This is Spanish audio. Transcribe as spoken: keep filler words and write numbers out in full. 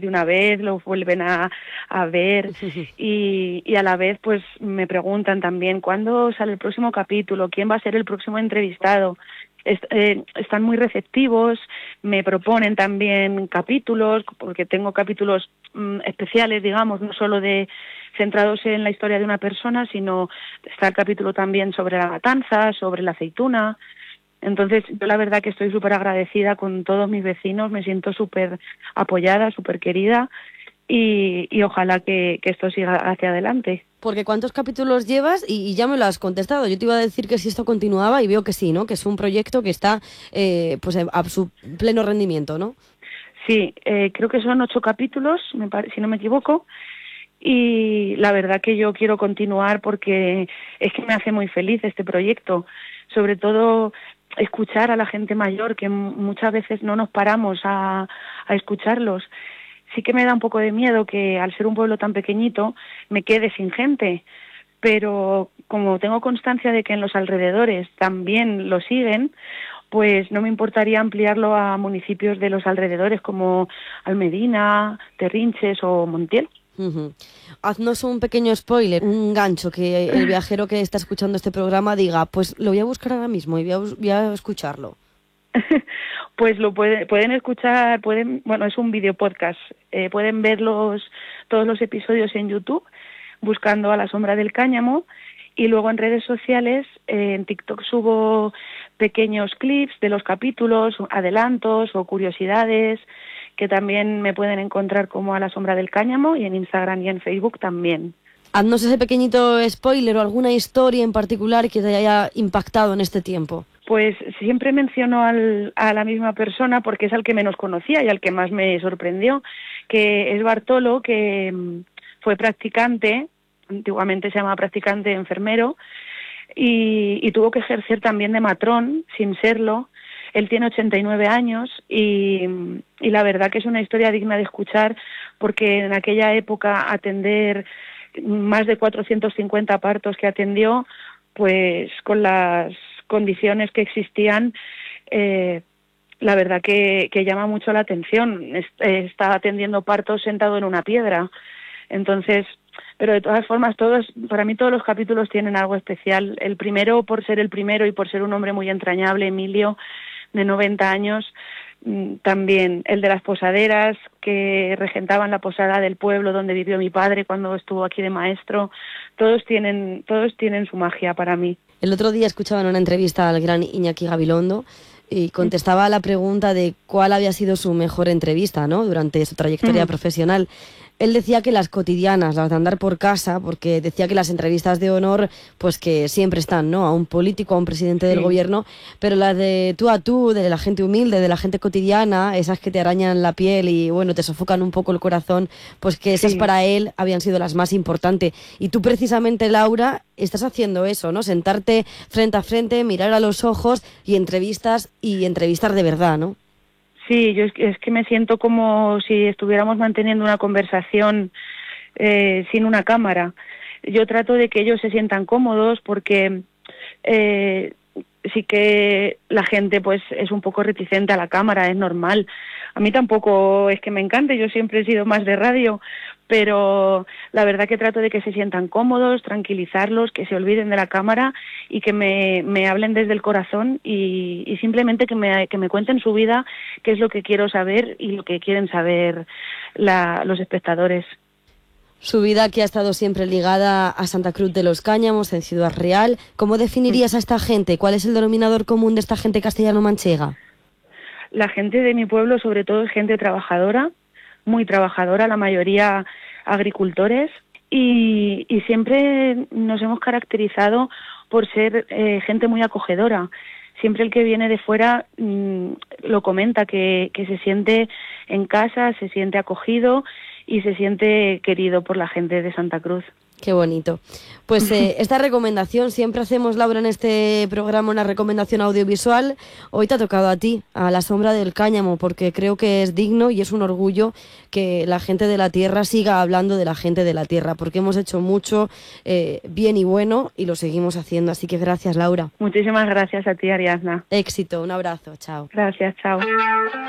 de una vez, lo vuelven a, a ver y, y a la vez pues me preguntan también cuándo sale el próximo capítulo, quién va a ser el próximo entrevistado. Est- eh, están muy receptivos, me proponen también capítulos, porque tengo capítulos mm, especiales, digamos, no solo de centrados en la historia de una persona, sino está el capítulo también sobre la matanza, sobre la aceituna. Entonces, yo la verdad que estoy súper agradecida con todos mis vecinos, me siento súper apoyada, súper querida y, y ojalá que, que esto siga hacia adelante. Porque ¿cuántos capítulos llevas? Y, y ya me lo has contestado. Yo te iba a decir que si esto continuaba y veo que sí, ¿no? Que es un proyecto que está eh, pues a su pleno rendimiento, ¿no? Sí, eh, creo que son ocho capítulos, me pare- si no me equivoco, y la verdad que yo quiero continuar porque es que me hace muy feliz este proyecto, sobre todo escuchar a la gente mayor, que m- muchas veces no nos paramos a, a escucharlos. Sí que me da un poco de miedo que al ser un pueblo tan pequeñito me quede sin gente, pero como tengo constancia de que en los alrededores también lo siguen, pues no me importaría ampliarlo a municipios de los alrededores como Almedina, Terrinches o Montiel. Uh-huh. Haznos un pequeño spoiler, un gancho, que el viajero que está escuchando este programa diga, pues lo voy a buscar ahora mismo y voy a, bus- voy a escucharlo. Pues lo puede, pueden escuchar, pueden, bueno, es un video podcast, eh, pueden ver los, todos los episodios en YouTube buscando A la sombra del cáñamo y luego en redes sociales, eh, en TikTok subo pequeños clips de los capítulos, adelantos o curiosidades que también me pueden encontrar como A la sombra del cáñamo y en Instagram y en Facebook también. Haznos ese pequeñito spoiler o alguna historia en particular que te haya impactado en este tiempo. Pues siempre menciono al, a la misma persona porque es al que menos conocía y al que más me sorprendió, que es Bartolo, que mm, fue practicante, antiguamente se llamaba practicante enfermero, y, y tuvo que ejercer también de matrón, sin serlo. Él tiene ochenta y nueve años y, y la verdad que es una historia digna de escuchar porque en aquella época atender más de cuatrocientos cincuenta partos que atendió, pues con las condiciones que existían, eh, la verdad que, que llama mucho la atención. Es, eh, está atendiendo partos sentado en una piedra. Entonces, pero de todas formas, todos, para mí todos los capítulos tienen algo especial. El primero por ser el primero y por ser un hombre muy entrañable, Emilio, de noventa años, también el de las posaderas que regentaban la posada del pueblo donde vivió mi padre cuando estuvo aquí de maestro. Todos tienen, todos tienen su magia para mí. El otro día escuchaba en una entrevista al gran Iñaki Gabilondo y contestaba a la pregunta de cuál había sido su mejor entrevista, ¿no?, durante su trayectoria mm. profesional. Él decía que las cotidianas, las de andar por casa, porque decía que las entrevistas de honor, pues que siempre están, ¿no?, a un político, a un presidente del sí. gobierno, pero las de tú a tú, de la gente humilde, de la gente cotidiana, esas que te arañan la piel y, bueno, te sofocan un poco el corazón, pues que esas sí. para él habían sido las más importantes. Y tú precisamente, Laura, estás haciendo eso, ¿no?, sentarte frente a frente, mirar a los ojos y entrevistas, y entrevistar de verdad, ¿no? Sí, yo es que, es que me siento como si estuviéramos manteniendo una conversación eh, sin una cámara. Yo trato de que ellos se sientan cómodos porque eh, sí que la gente pues es un poco reticente a la cámara, es normal. A mí tampoco es que me encante, yo siempre he sido más de radio, pero la verdad que trato de que se sientan cómodos, tranquilizarlos, que se olviden de la cámara y que me, me hablen desde el corazón y, y simplemente que me, que me cuenten su vida, qué es lo que quiero saber y lo que quieren saber la, los espectadores. Su vida que ha estado siempre ligada a Santa Cruz de los Cáñamos, en Ciudad Real. ¿Cómo definirías a esta gente? ¿Cuál es el denominador común de esta gente castellano-manchega? La gente de mi pueblo, sobre todo, es gente trabajadora, muy trabajadora, la mayoría agricultores, y, y siempre nos hemos caracterizado por ser eh, gente muy acogedora. Siempre el que viene de fuera mmm, lo comenta, que, que se siente en casa, se siente acogido y se siente querido por la gente de Santa Cruz. Qué bonito. Pues eh, esta recomendación, siempre hacemos, Laura, en este programa una recomendación audiovisual. Hoy te ha tocado a ti, A la sombra del cáñamo, porque creo que es digno y es un orgullo que la gente de la tierra siga hablando de la gente de la tierra, porque hemos hecho mucho eh, bien y bueno y lo seguimos haciendo. Así que gracias, Laura. Muchísimas gracias a ti, Ariadna. Éxito, un abrazo, chao. Gracias, chao.